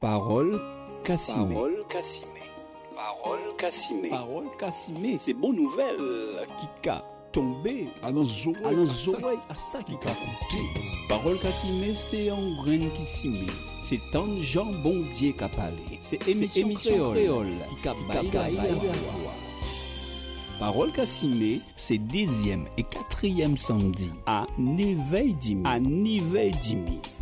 Parole Kassimé. Parole Kassimé. Parole Kassimé. Parole Kassimé. C'est bonne nouvelle qui ka tombé à nos oreilles, à ça qui ka coûté. Parole Kassimé, c'est un grain qui s'imé. C'est un Jean bon Dieu qui a parlé. C'est émission créole qui a baillé. Parole Kassimé, c'est 10e et 4e samedi à Niveil Dimi.